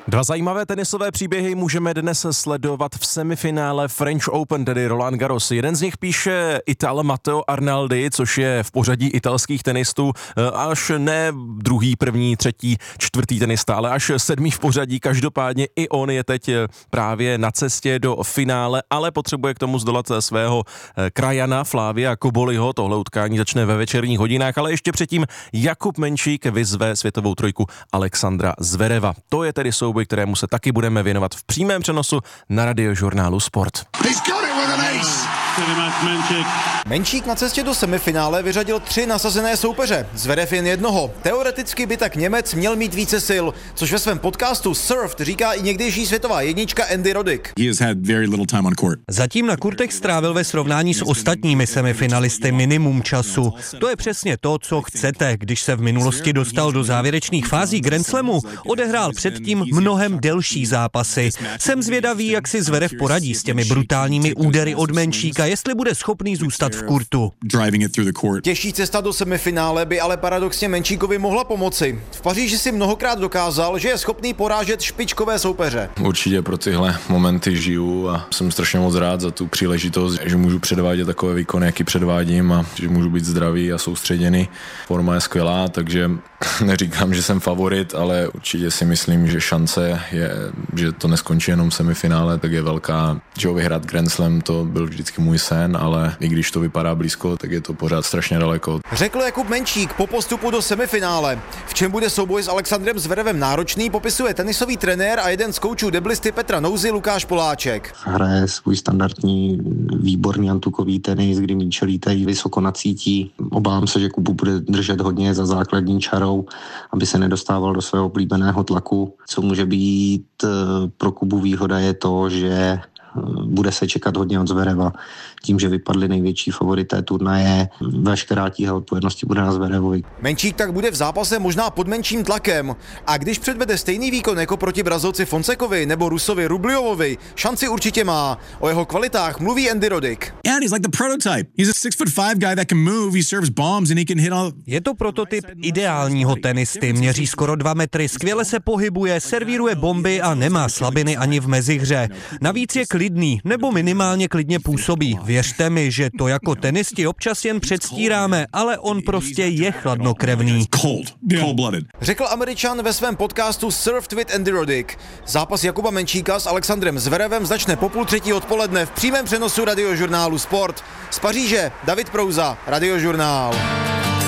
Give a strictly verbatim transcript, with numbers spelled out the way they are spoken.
Dva zajímavé tenisové příběhy můžeme dnes sledovat v semifinále French Open, tedy Roland Garros. Jeden z nich píše Ital Matteo Arnaldi, což je v pořadí italských tenistů až ne druhý, první, třetí, čtvrtý tenista, ale až sedmý v pořadí. Každopádně i on je teď právě na cestě do finále, ale potřebuje k tomu zdolat svého krajana Flavia Koboliho. Tohle utkání začne ve večerních hodinách, ale ještě předtím Jakub Menšík vyzve světovou trojku Alexandra Zvereva. To je tedy souboj, kterému se taky budeme věnovat v přímém přenosu na Radiožurnálu Sport. Menšík na cestě do semifinále vyřadil tři nasazené soupeře, Zverev jen jednoho. Teoreticky by tak Němec měl mít více sil, což ve svém podcastu Surfed říká i někdejší světová jednička Andy Roddick. Zatím na kurtech strávil ve srovnání s ostatními semifinalisty minimum času. To je přesně to, co chcete. Když se v minulosti dostal do závěrečných fází Grand Slamu, odehrál předtím mnohem delší zápasy. Jsem zvědavý, jak si Zverev poradí s těmi brutálními údery od Menšíka, jestli bude schopný zůstat v kurtu. Těžší cesta do semifinále by ale paradoxně Menšíkovi mohla pomoci. V Paříži si mnohokrát dokázal, že je schopný porážet špičkové soupeře. Určitě pro tyhle momenty žiju a jsem strašně moc rád za tu příležitost, že můžu předvádět takové výkony, jaký předvádím, a že můžu být zdravý a soustředěný. Forma je skvělá, takže neříkám, že jsem favorit, ale určitě si myslím, že šance je, že to neskončí jenom v semifinále, tak je velká. Že vyhrát Grand Slam, to byl vždycky můj sen, ale i když to vypadá blízko, tak je to pořád strašně daleko. Řekl Jakub Menšík po postupu do semifinále. V čem bude souboj s Alexandrem Zverevem náročný, popisuje tenisový trenér a jeden z koučů deblisty Petra Nouzy Lukáš Poláček. Hraje svůj standardní výborný antukový tenis, kdy míče lítají vysoko na cítí. Obávám se, že Kubu bude držet hodně za základní čarou, aby se nedostával do svého oblíbeného tlaku. Co může být pro Kubu výhoda je to, že bude se čekat hodně od Zvereva. Tím, že vypadli největší favorité turnaje, veškerá tíha odpovědnosti bude na Zverevovi. Menšík tak bude v zápase možná pod menším tlakem. A když předvede stejný výkon jako proti Brazilci Fonsekovi nebo Rusovi Rubljovovi, šanci určitě má. O jeho kvalitách mluví Andy Roddick. Je to prototyp ideálního tenisty. Měří skoro dva metry, skvěle se pohybuje, servíruje bomby a nemá slabiny ani v mezihře. Navíc je klidný, nebo minimálně klidně působí. Věřte mi, že to jako tenisti občas jen předstíráme, ale on prostě je chladnokrevný. Řekl Američan ve svém podcastu Surfed with Andy Roddick. Zápas Jakuba Menšíka s Alexandrem Zverevem začne po půl třetí odpoledne v přímém přenosu Radiožurnálu Sport. Z Paříže David Prouza, Radiožurnál.